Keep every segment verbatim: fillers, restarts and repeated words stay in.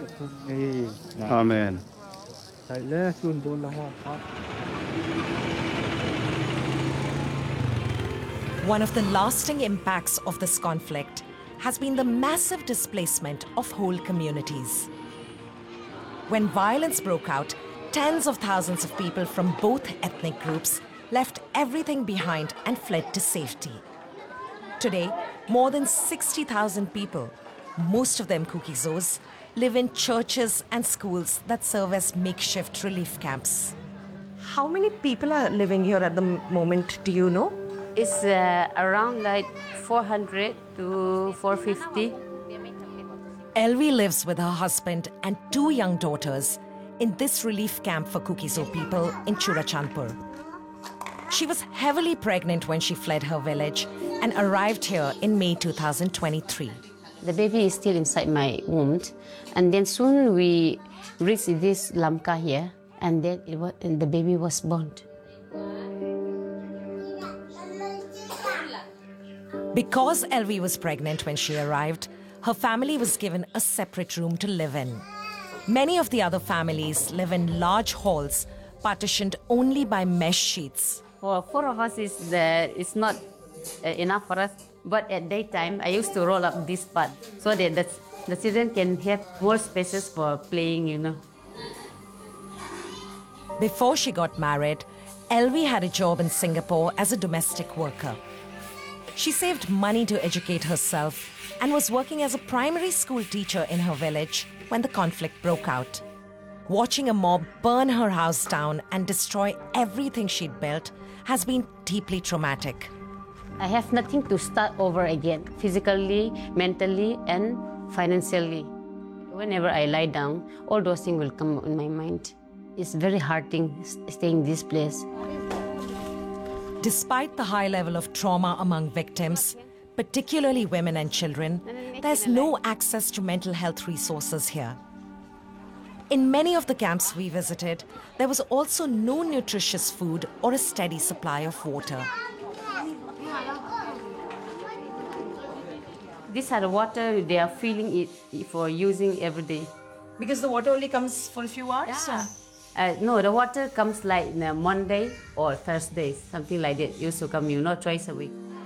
Amen. One of the lasting impacts of this conflict has been the massive displacement of whole communities. When violence broke out, tens of thousands of people from both ethnic groups left everything behind and fled to safety. Today, more than sixty thousand people, most of them Kukizos, live in churches and schools that serve as makeshift relief camps. How many people are living here at the moment, do you know? It's uh, around like four hundred to four fifty. Elvi lives with her husband and two young daughters in this relief camp for Kukizo people in Churachandpur. She was heavily pregnant when she fled her village and arrived here in May two thousand twenty-three. The baby is still inside my womb, and then soon we reached this Lamka here, and then it was, and the baby was born. Because Elvi was pregnant when she arrived, her family was given a separate room to live in. Many of the other families live in large halls, partitioned only by mesh sheets. For four of us, is the, it's not uh, enough for us. But at daytime, I used to roll up this part so that the, the children can have more spaces for playing, you know. Before she got married, Elvi had a job in Singapore as a domestic worker. She saved money to educate herself and was working as a primary school teacher in her village when the conflict broke out. Watching a mob burn her house down and destroy everything she'd built has been deeply traumatic. I have nothing to start over again, physically, mentally, and financially. Whenever I lie down, all those things will come in my mind. It's very hurting staying in this place. Despite the high level of trauma among victims, particularly women and children, there's no access to mental health resources here. In many of the camps we visited, there was also no nutritious food or a steady supply of water. These are the water they are filling it for using every day. Because the water only comes for a few hours? Yeah. Uh, no, the water comes like uh, Monday or Thursday, something like that. Used to come, you know, twice a week.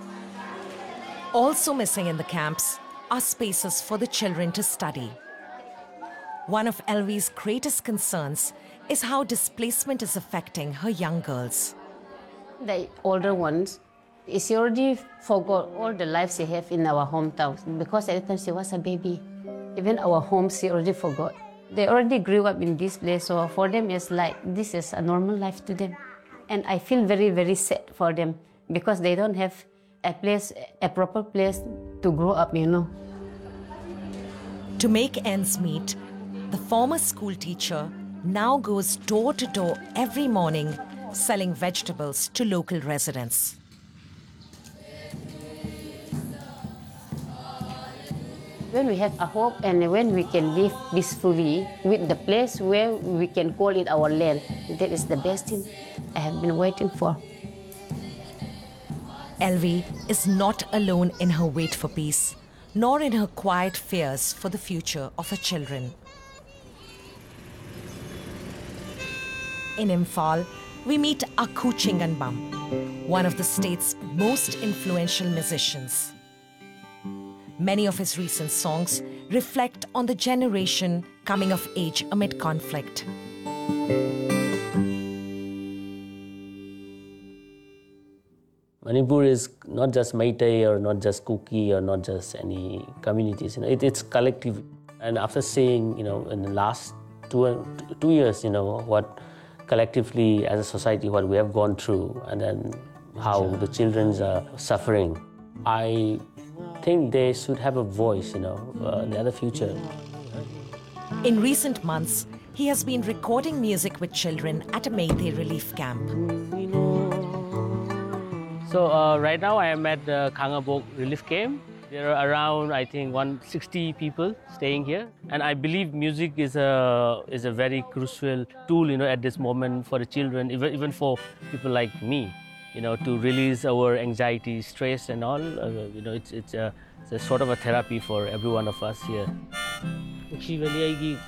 Also missing in the camps are spaces for the children to study. One of Elvi's greatest concerns is how displacement is affecting her young girls. The older ones, she already forgot all the life she have in our hometown because at the time she was a baby. Even our home, she already forgot. They already grew up in this place, so for them it's like this is a normal life to them. And I feel very, very sad for them because they don't have a place, a proper place to grow up, you know. To make ends meet, the former school teacher now goes door to door every morning selling vegetables to local residents. When we have a hope and when we can live peacefully with the place where we can call it our land, that is the best thing I have been waiting for. Elvi is not alone in her wait for peace, nor in her quiet fears for the future of her children. In Imphal, we meet Akhu Chinganbam, one of the state's most influential musicians. Many of his recent songs reflect on the generation coming of age amid conflict. Manipur is not just Meitei or not just Kuki or not just any communities. You know, it, it's collective. And after seeing, you know, in the last two, two years, you know, what collectively as a society, what we have gone through, and then how the children are suffering, I think they should have a voice, you know, uh, in the other future. In recent months, he has been recording music with children at a Meitei relief camp. So uh, right now I am at the Khangabok relief camp. There are around, I think, one hundred sixty people staying here. And I believe music is a, is a very crucial tool, you know, at this moment for the children, even, even for people like me. You know, to release our anxiety, stress and all, uh, you know, it's, it's, a, it's a sort of a therapy for every one of us here.